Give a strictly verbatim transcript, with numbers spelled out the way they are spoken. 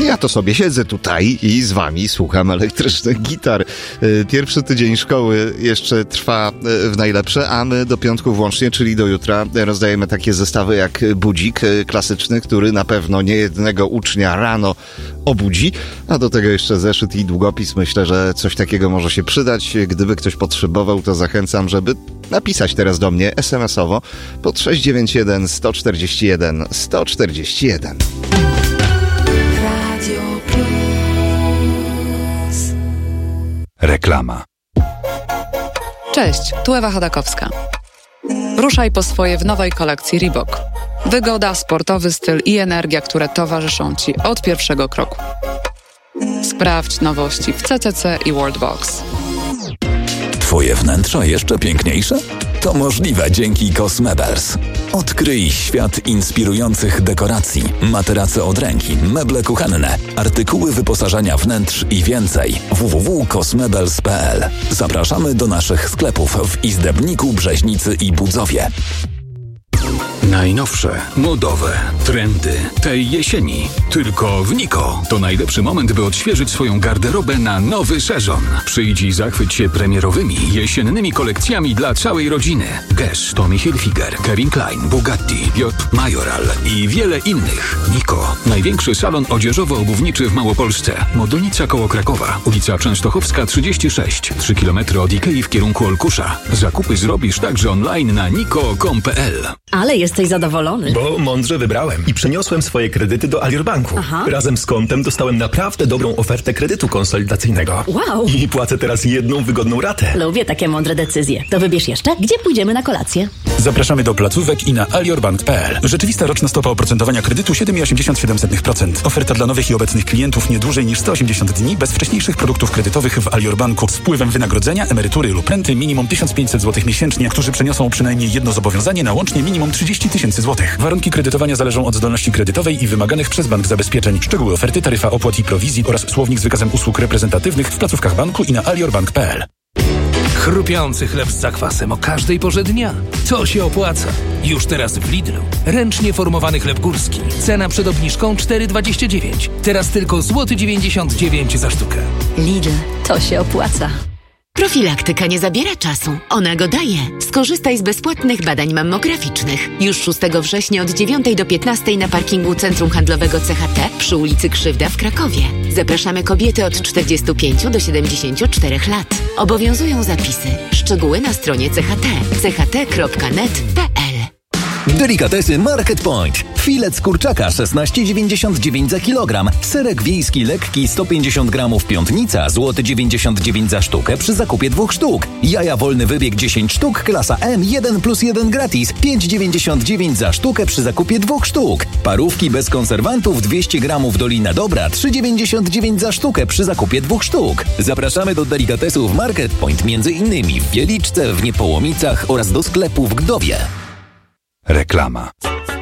Ja to sobie siedzę tutaj i z wami słucham elektrycznych gitar. Pierwszy tydzień szkoły jeszcze trwa w najlepsze, a my do piątku włącznie, czyli do jutra, rozdajemy takie zestawy jak budzik klasyczny, który na pewno niejednego ucznia rano obudzi, a do tego jeszcze zeszyt i długopis. Myślę, że coś takiego może się przydać. Gdyby ktoś potrzebował, to zachęcam, żeby napisać teraz do mnie es em esowo pod sześć dziewięć jeden, jeden cztery jeden, jeden cztery jeden. Reklama. Cześć, tu Ewa Chodakowska. Ruszaj po swoje w nowej kolekcji Reebok. Wygoda, sportowy styl i energia, które towarzyszą Ci od pierwszego kroku. Sprawdź nowości w ce ce ce i Worldbox. Twoje wnętrze jeszcze piękniejsze? To możliwe dzięki Cosmebels. Odkryj świat inspirujących dekoracji, materace od ręki, meble kuchenne, artykuły wyposażenia wnętrz i więcej. w w w kropka cosmebels kropka p l. Zapraszamy do naszych sklepów w Izdebniku, Brzeźnicy i Budzowie. Najnowsze, modowe, trendy tej jesieni. Tylko w Niko. To najlepszy moment, by odświeżyć swoją garderobę na nowy sezon. Przyjdź i zachwyć się premierowymi, jesiennymi kolekcjami dla całej rodziny. Guess, Tommy Hilfiger, Kevin Klein, Bugatti, Piotr Majoral i wiele innych. Niko. Największy salon odzieżowo-obuwniczy w Małopolsce. Modonica koło Krakowa. Ulica Częstochowska trzydzieści sześć. trzy kilometry od Ikei w kierunku Olkusza. Zakupy zrobisz także online na niko kropka com kropka p l. Ale jesteś zadowolony. Bo mądrze wybrałem i przeniosłem swoje kredyty do Alior Banku. Aha. Razem z kontem dostałem naprawdę dobrą ofertę kredytu konsolidacyjnego. Wow. I płacę teraz jedną wygodną ratę. Lubię takie mądre decyzje. To wybierz jeszcze, gdzie pójdziemy na kolację. Zapraszamy do placówek i na aliorbank kropka p l. Rzeczywista roczna stopa oprocentowania kredytu siedem przecinek osiemdziesiąt siedem procent. Oferta dla nowych i obecnych klientów nie dłużej niż sto osiemdziesiąt dni bez wcześniejszych produktów kredytowych w Alior Banku z wpływem wynagrodzenia, emerytury lub renty minimum tysiąc pięćset złotych miesięcznie, którzy przeniosą przynajmniej jedno zobowiązanie na łącznie minimum trzydzieści tysięcy złotych. Warunki kredytowania zależą od zdolności kredytowej i wymaganych przez bank zabezpieczeń. Szczegóły oferty, taryfa opłat i prowizji oraz słownik z wykazem usług reprezentatywnych w placówkach banku i na aliorbank kropka p l. Chrupiący chleb z zakwasem o każdej porze dnia. To się opłaca. Już teraz w Lidlu. Ręcznie formowany chleb górski. Cena przed obniżką cztery dwadzieścia dziewięć. Teraz tylko złoty dziewięćdziesiąt dziewięć za sztukę. Lidl, to się opłaca. Profilaktyka nie zabiera czasu. Ona go daje. Skorzystaj z bezpłatnych badań mammograficznych. Już szóstego września od dziewiątej do piętnastej na parkingu Centrum Handlowego C H T przy ulicy Krzywda w Krakowie. Zapraszamy kobiety od czterdziestu pięciu do siedemdziesięciu czterech lat. Obowiązują zapisy. Szczegóły na stronie C H T. c h t kropka net kropka p l. Delikatesy Market Point. Filet z kurczaka szesnaście dziewięćdziesiąt dziewięć za kilogram. Serek wiejski lekki sto pięćdziesiąt gramów piątnica, złoty dziewięćdziesiąt dziewięć za sztukę przy zakupie dwóch sztuk. Jaja wolny wybieg dziesięć sztuk, klasa M, jeden plus jeden gratis, pięć dziewięćdziesiąt dziewięć za sztukę przy zakupie dwóch sztuk. Parówki bez konserwantów dwieście gramów Dolina Dobra, trzy dziewięćdziesiąt dziewięć za sztukę przy zakupie dwóch sztuk. Zapraszamy do delikatesów Market Point, między innymi w Wieliczce, w Niepołomicach oraz do sklepu w Gdowie. Reklama.